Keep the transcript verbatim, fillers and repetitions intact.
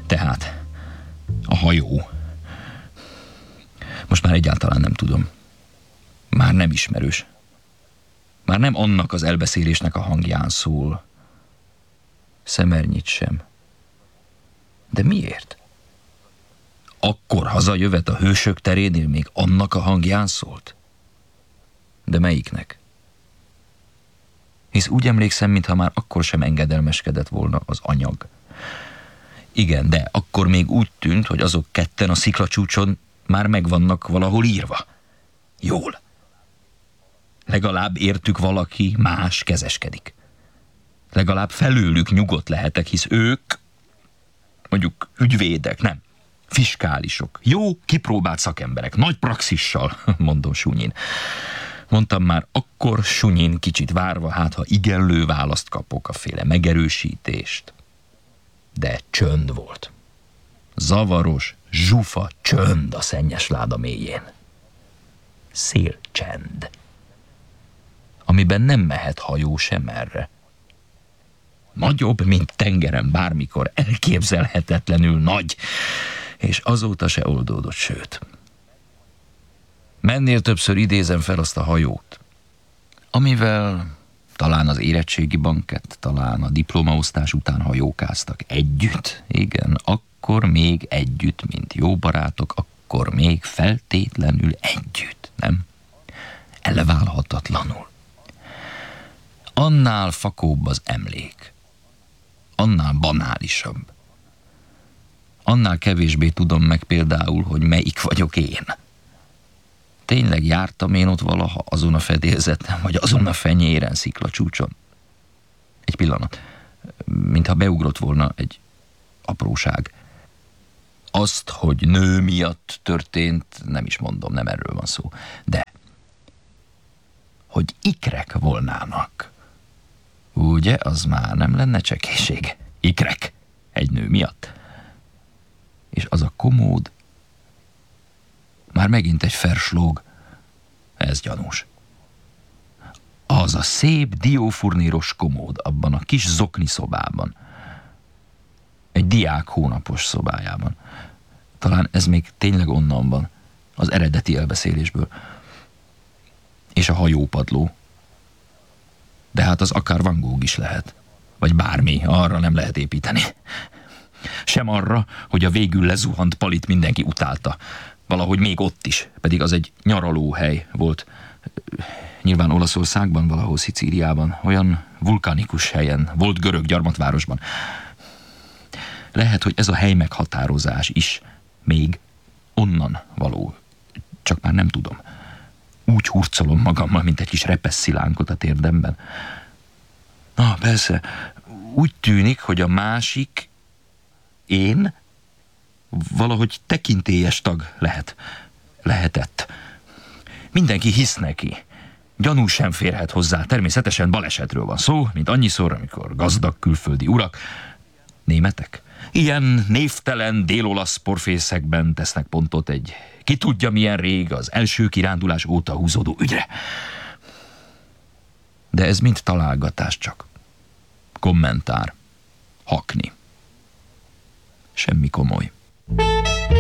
Tehát a hajó. Most már egyáltalán nem tudom. Már nem ismerős. Már nem annak az elbeszélésnek a hangján szól. Szemernyit sem. De miért? Akkor hazajövet a hősök terénél még annak a hangján szólt? De melyiknek? Hisz úgy emlékszem, mintha már akkor sem engedelmeskedett volna az anyag. Igen, de akkor még úgy tűnt, hogy azok ketten a sziklacsúcson már megvannak valahol írva. Jól. Legalább értük valaki más kezeskedik. Legalább felőlük nyugodt lehetek, hisz ők, mondjuk ügyvédek, nem, fiskálisok, jó, kipróbált szakemberek, nagy praxissal, mondom sunyin. Mondtam már akkor sunyin kicsit várva, hát ha igenlő választ kapok, a féle megerősítést. De csönd volt. Zavaros, zsufa csönd a szennyes láda mélyén. Szélcsend. Amiben nem mehet hajó sem erre. Nagyobb, mint tengeren bármikor, elképzelhetetlenül nagy, és azóta se oldódott, sőt. Mennél többször idézem fel azt a hajót, amivel talán az érettségi bankett, talán a diplomaosztás után hajókáztak együtt, igen, akkor még együtt, mint jó barátok, akkor még feltétlenül együtt, nem? Elválhatatlanul. Annál fakóbb az emlék, annál banálisabb. Annál kevésbé tudom meg például, hogy melyik vagyok én. Tényleg jártam én ott valaha azon a fedélzeten, vagy azon a fenyéren, sziklacsúcson? Egy pillanat, mintha beugrott volna egy apróság. Azt, hogy nő miatt történt, nem is mondom, nem erről van szó. De, hogy ikrek volnának, ugye, az már nem lenne csekéség. Ikrek, egy nő miatt. És az a komód, már megint egy ferslóg, ez gyanús. Az a szép diófurnéros komód abban a kis zokni szobában, egy diák hónapos szobájában. Talán ez még tényleg onnan van, az eredeti elbeszélésből. És a hajópadló. De hát az akár Van Gogh is lehet. Vagy bármi, arra nem lehet építeni. Sem arra, hogy a végül lezuhant palit mindenki utálta. Valahogy még ott is, pedig az egy nyaralóhely volt. Nyilván Olaszországban, valahol Szicíliában, olyan vulkanikus helyen, volt görög gyarmatvárosban. Lehet, hogy ez a hely meghatározás is még onnan való. Csak már nem tudom. Úgy hurcolom magammal, mint egy kis repesszilánkot a térdemben. Na, persze, úgy tűnik, hogy a másik, én, valahogy tekintélyes tag lehet. Lehetett. Mindenki hisz neki. Gyanú sem férhet hozzá. Természetesen balesetről van szó, mint annyiszor, amikor gazdag külföldi urak, németek, ilyen névtelen délolasz porfészekben tesznek pontot egy ki tudja milyen rég az első kirándulás óta húzódó ügyre. De ez mind találgatás csak. Kommentár. Hakni. Semmi komoly.